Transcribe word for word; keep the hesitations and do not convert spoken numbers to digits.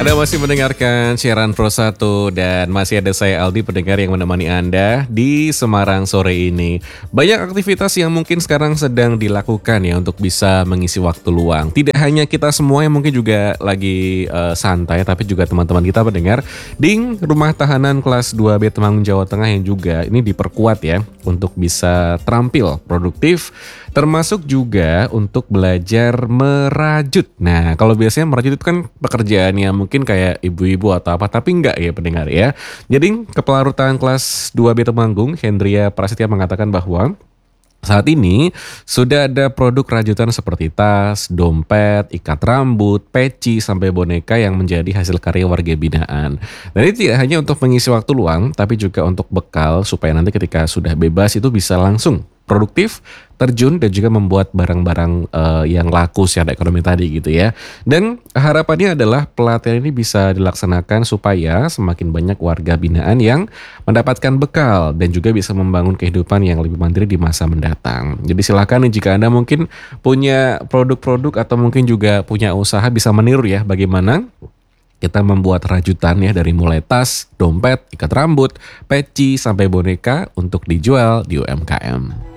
Anda masih mendengarkan siaran Pro satu dan masih ada saya Aldi pendengar yang menemani Anda di Semarang sore ini. Banyak aktivitas yang mungkin sekarang sedang dilakukan ya untuk bisa mengisi waktu luang. Tidak hanya kita semua yang mungkin juga lagi uh, santai, tapi juga teman-teman kita pendengar di rumah tahanan kelas dua B Temanggung Jawa Tengah yang juga ini diperkuat ya untuk bisa terampil produktif, termasuk juga untuk belajar merajut. Nah, kalau biasanya merajut itu kan pekerjaan yang mungkin kayak ibu-ibu atau apa, tapi enggak ya pendengar ya. Jadi, Kepala Rutan kelas dua B Temanggung, Hendria Prasetya mengatakan bahwa saat ini sudah ada produk rajutan seperti tas, dompet, ikat rambut, peci, sampai boneka yang menjadi hasil karya warga binaan. Dan ini tidak hanya untuk mengisi waktu luang, tapi juga untuk bekal supaya nanti ketika sudah bebas itu bisa langsung produktif, terjun dan juga membuat barang-barang uh, yang laku secara ekonomi tadi gitu ya. Dan harapannya adalah pelatihan ini bisa dilaksanakan supaya semakin banyak warga binaan yang mendapatkan bekal dan juga bisa membangun kehidupan yang lebih mandiri di masa mendatang. Jadi silakan nih jika Anda mungkin punya produk-produk atau mungkin juga punya usaha bisa meniru ya bagaimana kita membuat rajutan ya dari mulai tas, dompet, ikat rambut, peci sampai boneka untuk dijual di U M K M.